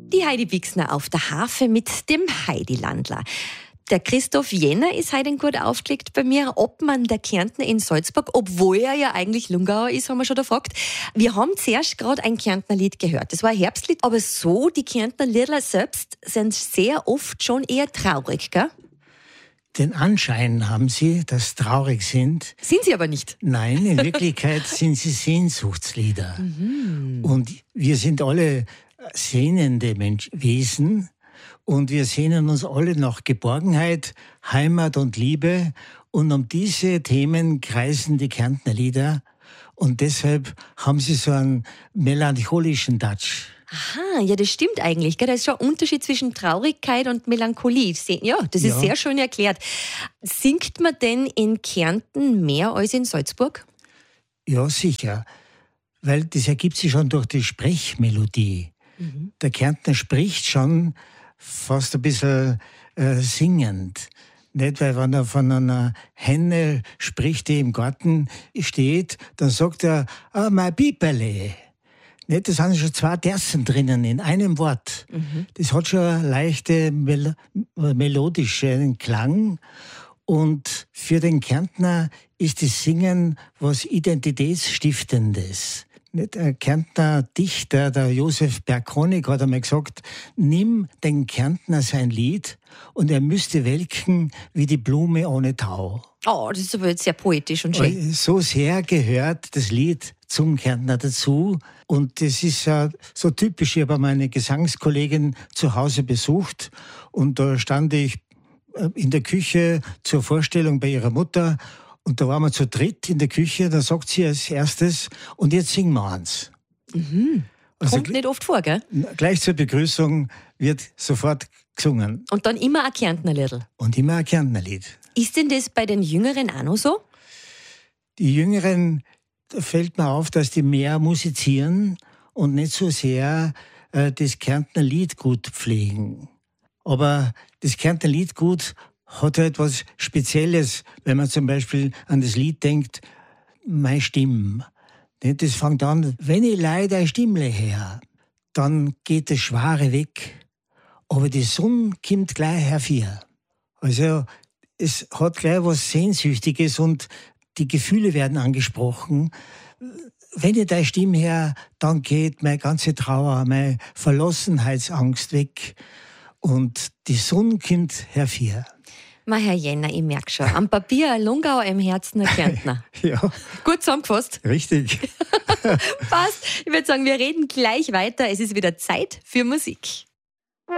Die Heidi Bixner auf der Harfe mit dem Heidi-Landler. Der Christoph Jenner ist heute gut aufgelegt bei mir, Obmann der Kärntner in Salzburg, obwohl er ja eigentlich Lungauer ist, haben wir schon gefragt. Wir haben zuerst gerade ein Kärntner Lied gehört. Das war ein Herbstlied, aber so, die Kärntner Lieder selbst sind sehr oft schon eher traurig, gell? Den Anschein haben sie, dass traurig sind. Sind sie aber nicht. Nein, in Wirklichkeit sind sie Sehnsuchtslieder. Und wir sind alle sehnende Wesen. Und wir sehnen uns alle nach Geborgenheit, Heimat und Liebe. Und um diese Themen kreisen die Kärntner Lieder. Und deshalb haben sie so einen melancholischen Touch. Aha, ja, das stimmt eigentlich. Gell? Da ist schon ein Unterschied zwischen Traurigkeit und Melancholie. Ja, das ist sehr schön erklärt. Singt man denn in Kärnten mehr als in Salzburg? Ja, sicher. Weil das ergibt sich schon durch die Sprechmelodie. Der Kärntner spricht schon fast ein bisschen singend. Nicht, weil wenn er von einer Henne spricht, die im Garten steht, dann sagt er, mein Piperle. Nicht, das sind schon zwei Terzen drinnen in einem Wort. Das hat schon einen leichten melodischen Klang. Und für den Kärntner ist das Singen was Identitätsstiftendes. Ein Kärntner Dichter, der Josef Berkonig, hat einmal gesagt, nimm den Kärntner sein Lied und er müsste welken wie die Blume ohne Tau. Oh, das ist aber jetzt sehr poetisch und schön. So sehr gehört das Lied zum Kärntner dazu. Und das ist so typisch. Ich habe meine Gesangskollegin zu Hause besucht und da stand ich in der Küche zur Vorstellung bei ihrer Mutter. Und da waren wir zu dritt in der Küche, da sagt sie als erstes, und jetzt singen wir eins. Also Kommt nicht oft vor, gell? Gleich zur Begrüßung wird sofort gesungen. Und dann immer ein Kärntner Liedl. Und immer ein Kärntner Lied. Ist denn das bei den Jüngeren auch noch so? Die Jüngeren, da fällt mir auf, dass die mehr musizieren und nicht so sehr das Kärntner Liedgut pflegen. Aber das Kärntner Liedgut hat halt was Spezielles, wenn man zum Beispiel an das Lied denkt, meine Stimme. Das fängt an, wenn ich leider eine Stimme her, dann geht das Schwere weg, aber die Sonne kommt gleich hervor. Also es hat gleich was Sehnsüchtiges und die Gefühle werden angesprochen. Wenn ich deine Stimme her, dann geht meine ganze Trauer, meine Verlassenheitsangst weg und die Sonne kommt hervor. Herr Jenner, ich merke schon, am Papier ein Lungauer, im Herzen ein Kärntner. Ja. Gut zusammengefasst. Richtig. Passt. Ich würde sagen, wir reden gleich weiter. Es ist wieder Zeit für Musik.